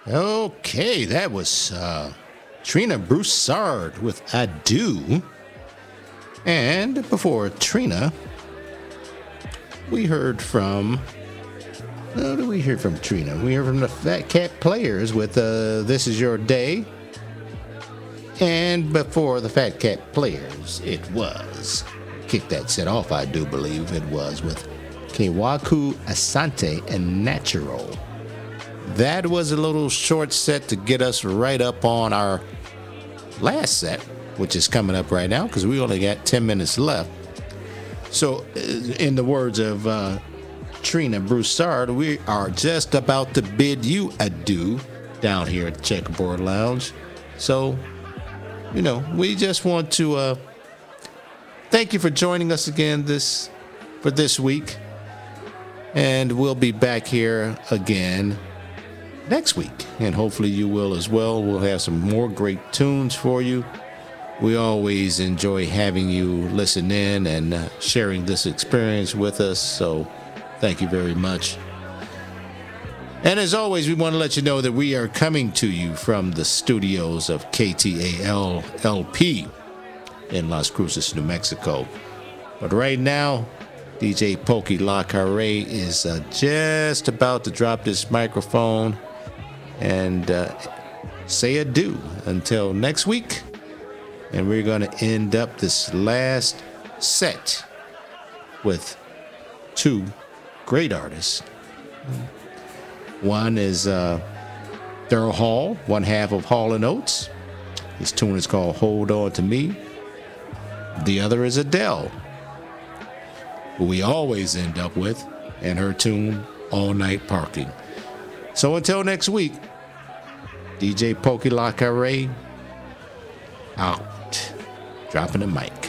Okay, that was Trina Broussard with Adieu. And before Trina, we heard from... Who did we hear from Trina? We heard from the Fat Cat Players with This Is Your Day. And before the Fat Cat Players, it was... Kick that set off, I do believe it was, with Kewaku Asante and Natural. That was a little short set to get us right up on our last set, which is coming up right now because we only got 10 minutes left. So, in the words of Trina Broussard, we are just about to bid you adieu down here at the Checkerboard Lounge. So, you know, we just want to thank you for joining us again for this week. And we'll be back here again next week. And hopefully you will as well. We'll have some more great tunes for you. We always enjoy having you listen in and sharing this experience with us. So thank you very much. And as always, we want to let you know that we are coming to you from the studios of KTAL LP in Las Cruces, New Mexico. But right now, DJ Pokey La Carre is just about to drop this microphone and say adieu until next week. And we're going to end up this last set with two great artists. One is Daryl Hall, one half of Hall & Oates. His tune is called Hold On To Me. The other is Adele, who we always end up with, and her tune, All Night Parking. So until next week, DJ Pokey La Carre out, dropping the mic.